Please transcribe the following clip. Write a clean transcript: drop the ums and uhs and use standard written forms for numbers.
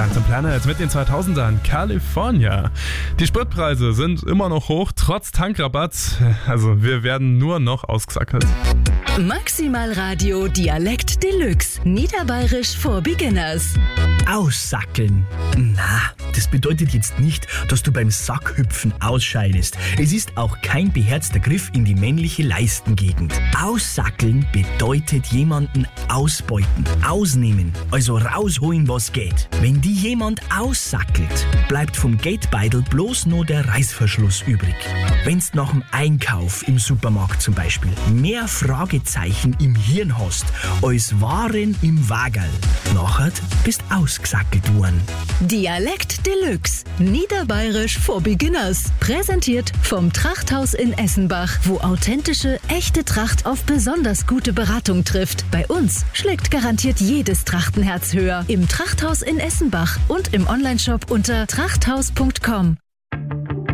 Phantom Planet mit den 2000ern California. Die Spritpreise sind immer noch hoch, trotz Tankrabatt. Also wir werden nur noch ausgesackelt. Maximal Radio Dialekt Deluxe. Niederbayerisch for Beginners. Aussackeln. Na, das bedeutet jetzt nicht, dass du beim Sackhüpfen ausscheidest. Es ist auch kein beherzter Griff in die männliche Leistengegend. Aussackeln bedeutet jemanden ausbeuten, ausnehmen, also rausholen, was geht. Wenn die jemand aussackelt, bleibt vom Geldbeutel bloß nur der Reißverschluss übrig. Wenn's nach dem Einkauf im Supermarkt zum Beispiel mehr Fragezeichen im Hirn hast als Waren im Wagerl, nachher bist ausgesackelt worden. Dialekt Deluxe. Niederbayerisch for Beginners. Präsentiert vom Trachthaus in Essenbach, wo authentische, echte Tracht auf besonders gute Beratung trifft. Bei uns schlägt garantiert jedes Trachtenherz höher. Im Trachthaus in Essenbach und im Onlineshop unter trachthaus.com.